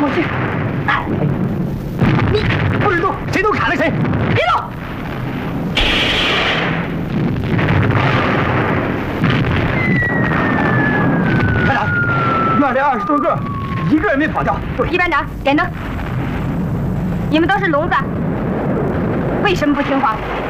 东西！哎，你不许动，谁动砍了谁！别动！班长，院里20多个，一个人没跑掉。 一班长，点灯。你们都是聋子，为什么不听话？